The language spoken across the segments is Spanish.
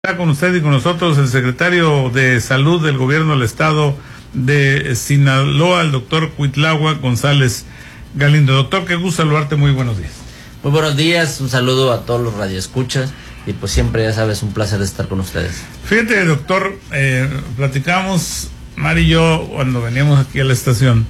Está con usted y con nosotros el secretario de Salud del Gobierno del Estado de Sinaloa, el doctor Cuitláhuac González Galindo. Doctor, qué gusto saludarte, muy buenos días. Muy buenos días, un saludo a todos los radioescuchas y pues siempre, ya sabes, un placer estar con ustedes. Fíjate, doctor, platicamos, Mari y yo, cuando veníamos aquí a la estación,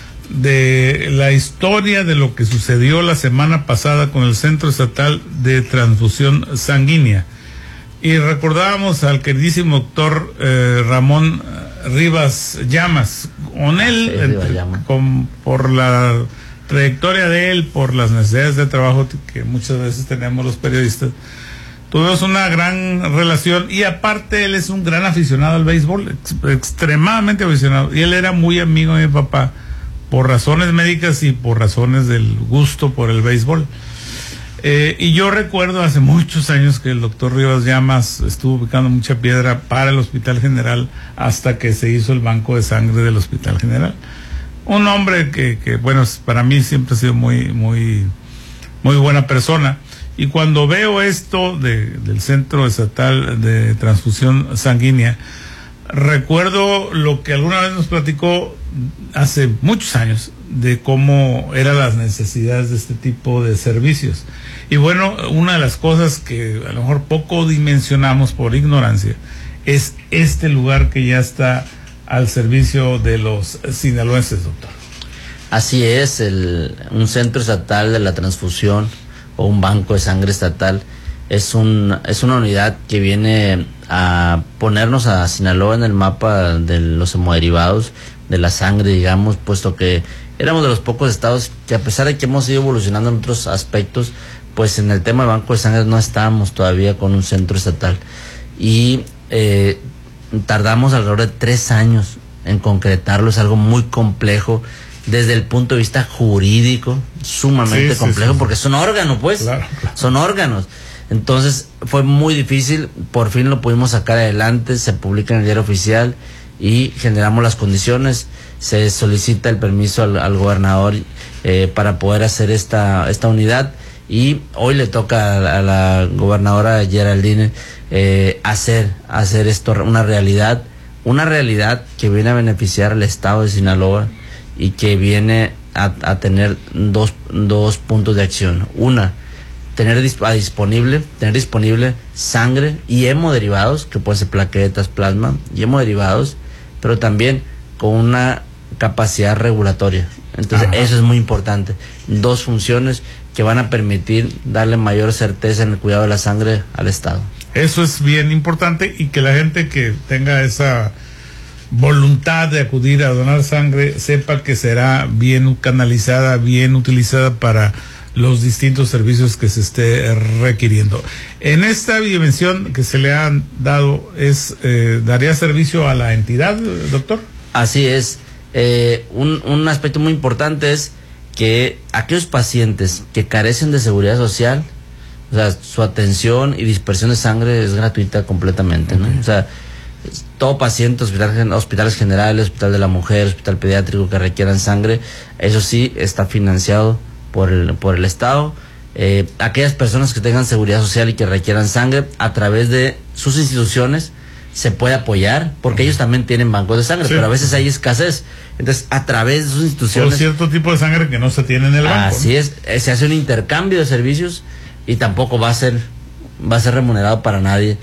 de la historia de lo que sucedió la semana pasada con el Centro Estatal de Transfusión Sanguínea. Y recordábamos al queridísimo doctor Ramón Rivas Llamas. Con él, por la trayectoria de él, por las necesidades de trabajo que muchas veces tenemos los periodistas, tuvimos una gran relación. Y aparte, él es un gran aficionado al béisbol, extremadamente aficionado. Y él era muy amigo de mi papá, por razones médicas y por razones del gusto por el béisbol. Y yo recuerdo hace muchos años que el doctor Rivas Llamas estuvo picando mucha piedra para el Hospital General hasta que se hizo el banco de sangre del Hospital General. Un hombre que bueno, para mí siempre ha sido muy buena persona. Y cuando veo esto del Centro Estatal de Transfusión Sanguínea, recuerdo lo que alguna vez nos platicó hace muchos años de cómo eran las necesidades de este tipo de servicios. Y bueno, una de las cosas que a lo mejor poco dimensionamos por ignorancia es este lugar que ya está al servicio de los sinaloenses, doctor. Así es, un centro estatal de la transfusión o un banco de sangre estatal es una unidad que viene a ponernos a Sinaloa en el mapa de los hemoderivados, de la sangre, digamos, puesto que éramos de los pocos estados que, a pesar de que hemos ido evolucionando en otros aspectos, pues en el tema de banco de sangre no estábamos todavía con un centro estatal. Y tardamos alrededor de 3 años en concretarlo. Es algo muy complejo desde el punto de vista jurídico, sumamente complejo, porque son órganos, pues, claro. Son órganos. Entonces fue muy difícil, por fin lo pudimos sacar adelante, se publica en el diario oficial y generamos las condiciones, se solicita el permiso al gobernador para poder hacer esta unidad, y hoy le toca a la gobernadora Geraldine hacer esto una realidad que viene a beneficiar al estado de Sinaloa y que viene a tener dos puntos de acción. Una, tener disponible sangre y hemoderivados, que pueden ser plaquetas, plasma y hemoderivados, pero también con una capacidad regulatoria. Entonces, eso es muy importante. 2 funciones que van a permitir darle mayor certeza en el cuidado de la sangre al Estado. Eso es bien importante, y que la gente que tenga esa voluntad de acudir a donar sangre sepa que será bien canalizada, bien utilizada para los distintos servicios que se esté requiriendo. En esta dimensión que se le han dado, ¿daría servicio a la entidad, doctor? Así es. Un aspecto muy importante es que aquellos pacientes que carecen de seguridad social, o sea, su atención y dispersión de sangre es gratuita completamente, ¿no? O sea, todo paciente, hospitales generales, hospital de la mujer, hospital pediátrico que requieran sangre, eso sí está financiado por el Estado. Aquellas personas que tengan seguridad social y que requieran sangre, a través de sus instituciones se puede apoyar, porque ellos también tienen bancos de sangre, pero a veces hay escasez. Entonces, a través de sus instituciones, o cierto tipo de sangre que no se tiene en el banco. Así es, se hace un intercambio de servicios y tampoco va a ser remunerado para nadie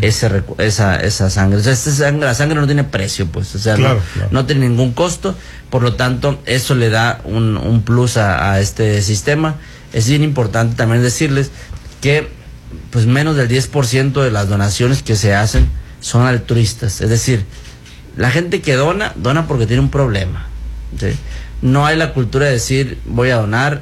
esa sangre. O sea, la sangre no tiene precio, pues, o sea, claro. No tiene ningún costo. Por lo tanto, eso le da un plus a este sistema. Es bien importante también decirles que pues menos del 10% de las donaciones que se hacen son altruistas. Es decir, la gente que dona porque tiene un problema, ¿sí? No hay la cultura de decir voy a donar,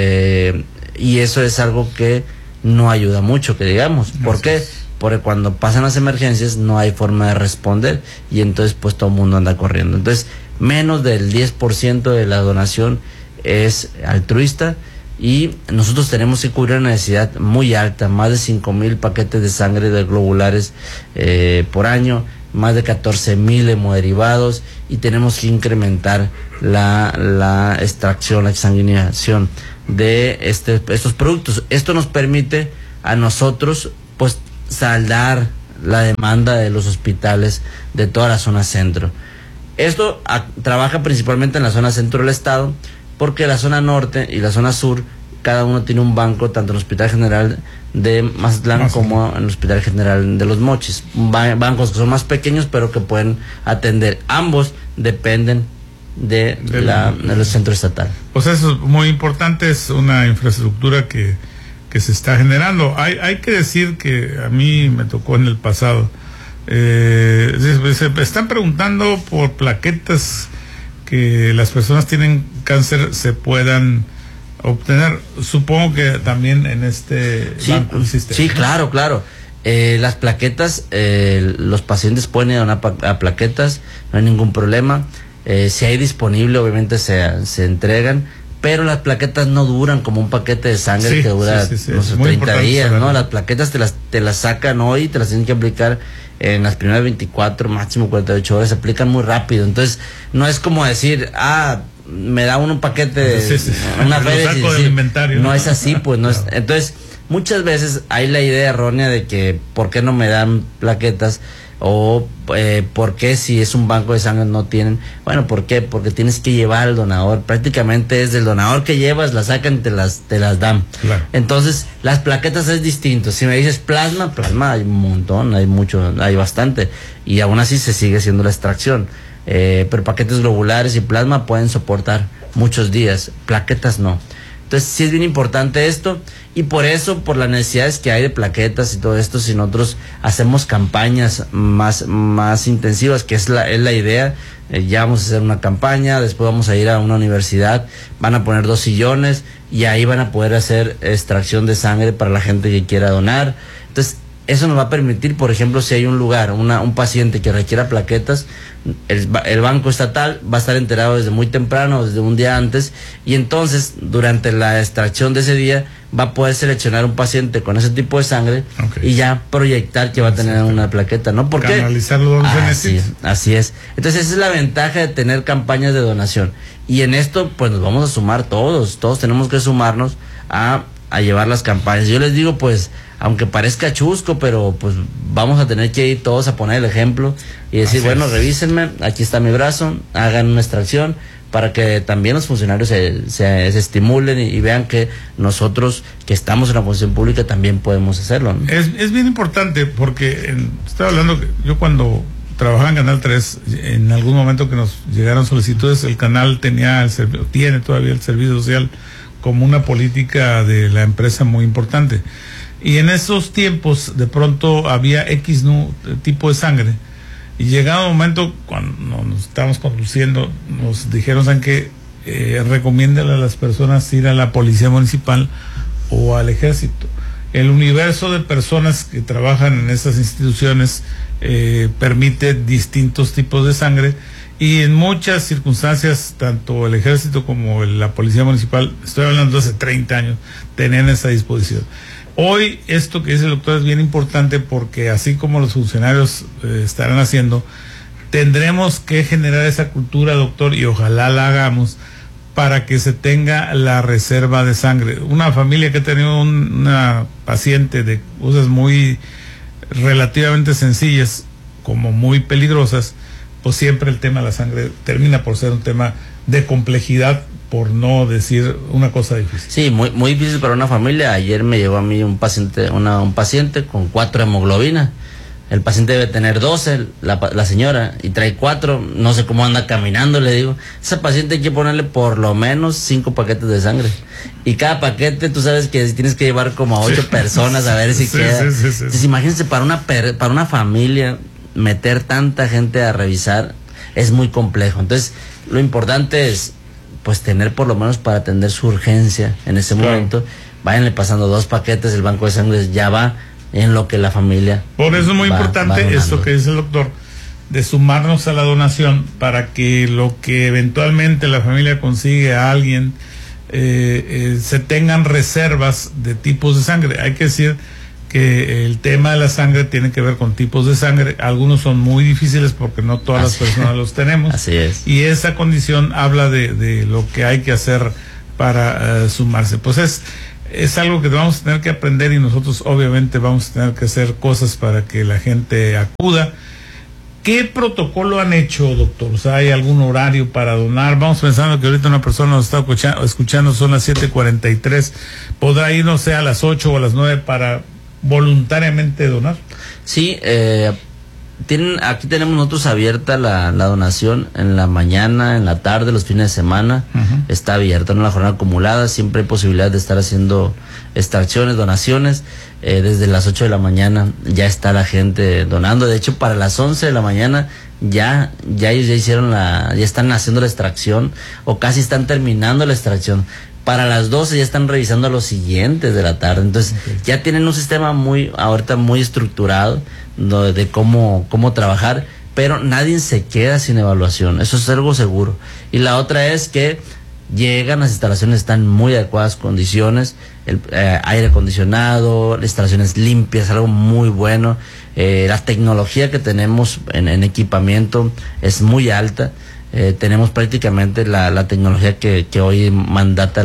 y eso es algo que no ayuda mucho, que digamos. ¿Por qué? Porque cuando pasan las emergencias no hay forma de responder, y entonces pues todo el mundo anda corriendo. Entonces, menos del 10% de la donación es altruista, y nosotros tenemos que cubrir una necesidad muy alta, más de 5,000 paquetes de sangre de globulares por año, más de 14,000 hemoderivados, y tenemos que incrementar la extracción, la exsanguinación de estos productos. Esto nos permite a nosotros pues saldar la demanda de los hospitales de toda la zona centro. Esto trabaja principalmente en la zona centro del estado, porque la zona norte y la zona sur, cada uno tiene un banco, tanto en el Hospital General de Mazatlán como en el Hospital General de Los Mochis. Bancos que son más pequeños, pero que pueden atender. Ambos dependen del centro estatal. Pues eso es muy importante, es una infraestructura que se está generando. Hay que decir que a mí me tocó en el pasado. Se están preguntando por plaquetas que las personas tienen cáncer se puedan obtener. Supongo que también en este banco existe. Sí, claro. Las plaquetas, los pacientes pueden ir a plaquetas, no hay ningún problema. Si hay disponible, obviamente se entregan, pero las plaquetas no duran como un paquete de sangre que dura no sé, 30 días, ¿no? Las plaquetas te las sacan hoy, te las tienen que aplicar en las primeras 24, máximo 48 horas, se aplican muy rápido. Entonces, no es como decir, me da un paquete, una feria, del inventario. No es así, pues, no es. Entonces, muchas veces hay la idea errónea de que, ¿por qué no me dan plaquetas? O ¿por qué si es un banco de sangre no tienen? Bueno, ¿por qué? Porque tienes que llevar al donador, prácticamente es del donador que llevas, la sacan y te las dan. Claro. Entonces, las plaquetas es distinto. Si me dices plasma hay un montón, hay bastante, y aún así se sigue haciendo la extracción. Pero paquetes globulares y plasma pueden soportar muchos días, plaquetas no. Entonces sí es bien importante esto, y por eso, por las necesidades que hay de plaquetas y todo esto, si nosotros hacemos campañas más intensivas, que es la idea, ya vamos a hacer una campaña, después vamos a ir a una universidad, van a poner 2 sillones y ahí van a poder hacer extracción de sangre para la gente que quiera donar. Entonces eso nos va a permitir, por ejemplo, si hay un lugar, un paciente que requiera plaquetas, el banco estatal va a estar enterado desde muy temprano, desde un día antes, y entonces durante la extracción de ese día va a poder seleccionar un paciente con ese tipo de sangre y ya proyectar que va a tener una plaqueta, ¿no? Porque canalizarlo donde se necesita. Así es. Entonces esa es la ventaja de tener campañas de donación, y en esto pues nos vamos a sumar todos tenemos que sumarnos a llevar las campañas. Yo les digo, pues, aunque parezca chusco, pero pues vamos a tener que ir todos a poner el ejemplo y decir, bueno, revísenme, aquí está mi brazo, hagan una extracción, para que también los funcionarios se estimulen y vean que nosotros que estamos en la función pública también podemos hacerlo, ¿no? Es bien importante, porque estaba hablando que yo cuando trabajaba en Canal 3, en algún momento que nos llegaron solicitudes, el canal tiene todavía el servicio social como una política de la empresa muy importante. Y en esos tiempos, de pronto había X tipo de sangre. Y llegado un momento, cuando nos estábamos conduciendo, nos dijeron, ¿saben qué? Recomiéndale a las personas ir a la policía municipal o al ejército. El universo de personas que trabajan en esas instituciones permite distintos tipos de sangre, y en muchas circunstancias, tanto el ejército como la policía municipal, estoy hablando de hace 30 años, tenían esa disposición. Hoy esto que dice el doctor es bien importante, porque así como los funcionarios estarán haciendo, tendremos que generar esa cultura, doctor, y ojalá la hagamos, para que se tenga la reserva de sangre. Una familia que ha tenido una paciente de cosas muy relativamente sencillas como muy peligrosas, pues siempre el tema de la sangre termina por ser un tema de complejidad, por no decir una cosa difícil. Sí, muy difícil para una familia. Ayer me llegó a mí un paciente con 4 hemoglobinas. El paciente debe tener 12, la señora, y trae 4, no sé cómo anda caminando, le digo. Esa paciente hay que ponerle por lo menos 5 paquetes de sangre. Y cada paquete, tú sabes que tienes que llevar como a 8 personas a ver si queda. Entonces, imagínense, para una familia, meter tanta gente a revisar es muy complejo. Entonces, lo importante es, pues, tener por lo menos para atender su urgencia en ese momento. Váyanle pasando 2 paquetes, el banco de sangre ya va en lo que la familia. Por eso es muy importante esto que dice el doctor, de sumarnos a la donación, para que lo que eventualmente la familia consigue a alguien, se tengan reservas de tipos de sangre. Hay que decir que el tema de la sangre tiene que ver con tipos de sangre. Algunos son muy difíciles porque no todas las personas los tenemos. Así es. Y esa condición habla de lo que hay que hacer para sumarse. Pues es es algo que vamos a tener que aprender y nosotros obviamente vamos a tener que hacer cosas para que la gente acuda. ¿Qué protocolo han hecho, doctor? O sea, ¿hay algún horario para donar? Vamos pensando que ahorita una persona nos está escuchando, son las 7:43, ¿podrá ir, no sé, a las 8 o a las 9 para voluntariamente donar? Sí, aquí tenemos nosotros abierta la donación en la mañana, en la tarde, los fines de semana. Está abierta, no la jornada acumulada, siempre hay posibilidad de estar haciendo extracciones, donaciones. Desde las 8 de la mañana ya está la gente donando. De hecho, para las 11 de la mañana ya ellos ya están haciendo la extracción, o casi están terminando la extracción. Para las 12 ya están revisando los siguientes de la tarde. Entonces, ya tienen un sistema ahorita muy estructurado de cómo trabajar, pero nadie se queda sin evaluación. Eso es algo seguro. Y la otra es que llegan, las instalaciones están en muy adecuadas condiciones, aire acondicionado, instalaciones limpias, algo muy bueno. La tecnología que tenemos en equipamiento es muy alta. Tenemos prácticamente la tecnología que hoy mandata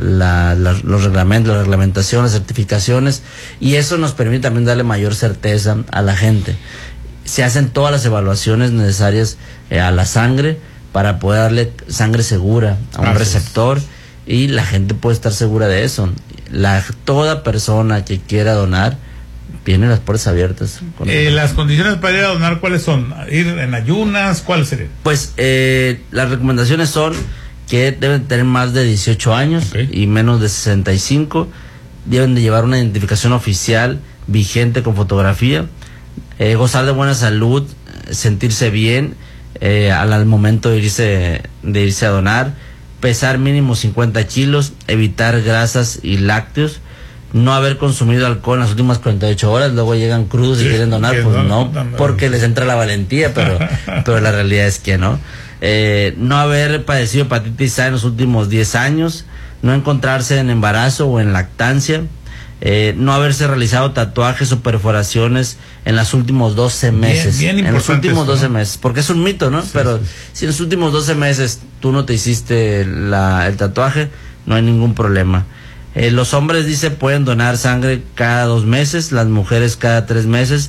los reglamentos, la reglamentación, las certificaciones, y eso nos permite también darle mayor certeza a la gente. Se hacen todas las evaluaciones necesarias a la sangre para poder darle sangre segura a un receptor, y la gente puede estar segura de eso. Toda persona que quiera donar, tiene las puertas abiertas. Las condiciones para ir a donar, ¿cuáles son? ¿Ir en ayunas? ¿Cuáles serían? Pues las recomendaciones son que deben tener más de 18 años y menos de 65. Deben de llevar una identificación oficial vigente con fotografía, gozar de buena salud, sentirse bien al momento de irse a donar, pesar mínimo 50 kilos, evitar grasas y lácteos, no haber consumido alcohol en las últimas 48 horas, luego llegan crudos y quieren donar, pues no, porque les entra la valentía, pero la realidad es que no. No haber padecido hepatitis A en los últimos 10 años, no encontrarse en embarazo o en lactancia, no haberse realizado tatuajes o perforaciones en los últimos 12 meses. Bien en los últimos eso, 12 meses, porque es un mito, ¿no? Sí, pero si en los últimos 12 meses tú no te hiciste el tatuaje, no hay ningún problema. Los hombres, dice, pueden donar sangre cada 2 meses, las mujeres cada 3 meses,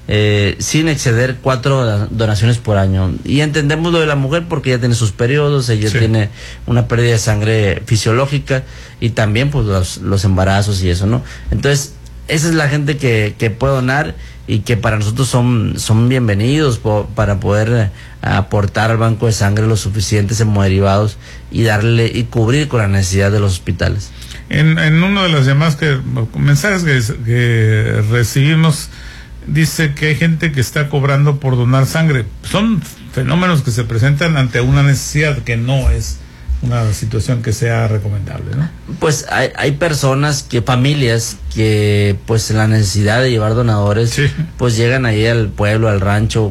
sin exceder 4 donaciones por año. Y entendemos lo de la mujer porque ella tiene sus periodos, ella tiene una pérdida de sangre fisiológica, y también pues los embarazos y eso, ¿no? Entonces, esa es la gente que puede donar, y que para nosotros son bienvenidos para poder aportar al banco de sangre los suficientes hemoderivados y cubrir con la necesidad de los hospitales. En uno de las llamadas mensajes que recibimos, dice que hay gente que está cobrando por donar sangre. Son fenómenos que se presentan ante una necesidad, que no es una situación que sea recomendable, ¿no? Pues hay personas, familias que pues la necesidad de llevar donadores, pues llegan ahí al pueblo, al rancho,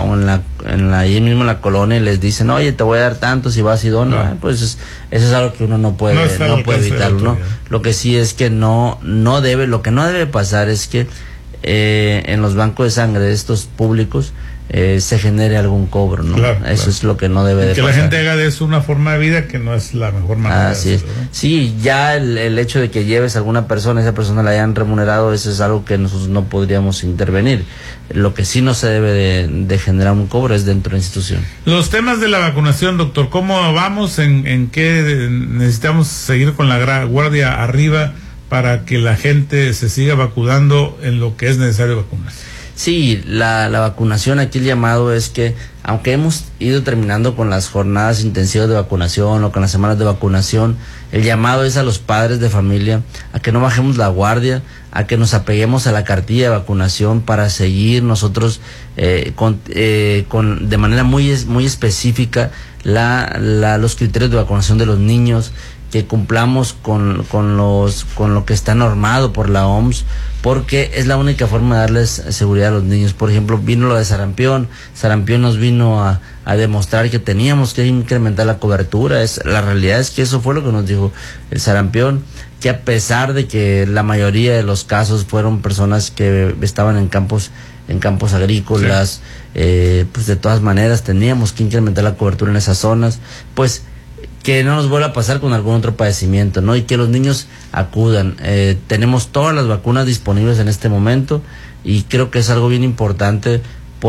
ahí mismo en la colonia, y les dicen, oye, te voy a dar tanto si vas y donas. Pues eso es algo que uno no puede evitarlo, ¿no? Lo que sí es que lo que no debe pasar es que en los bancos de sangre de estos públicos se genere algún cobro, ¿no? Eso es lo que no debe de pasar. Que la gente haga de eso una forma de vida, que no es la mejor manera. Así es. ¿No? Sí, ya el hecho de que lleves a alguna persona, esa persona la hayan remunerado, eso es algo que nosotros no podríamos intervenir. Lo que sí no se debe de generar un cobro es dentro de la institución. Los temas de la vacunación, doctor, ¿cómo vamos? ¿En qué necesitamos seguir con la guardia arriba para que la gente se siga vacunando en lo que es necesario vacunarse? Sí, la vacunación, aquí el llamado es que, aunque hemos ido terminando con las jornadas intensivas de vacunación o con las semanas de vacunación, el llamado es a los padres de familia a que no bajemos la guardia, a que nos apeguemos a la cartilla de vacunación para seguir nosotros de manera muy específica los criterios de vacunación de los niños, que cumplamos con lo que está normado por la OMS, porque es la única forma de darles seguridad a los niños. Por ejemplo, vino lo de sarampión nos vino a demostrar que teníamos que incrementar la cobertura. La realidad es que eso fue lo que nos dijo el sarampión, que a pesar de que la mayoría de los casos fueron personas que estaban en campos agrícolas, pues de todas maneras teníamos que incrementar la cobertura en esas zonas. Pues que no nos vuelva a pasar con algún otro padecimiento, ¿no? Y que los niños acudan. Tenemos todas las vacunas disponibles en este momento y creo que es algo bien importante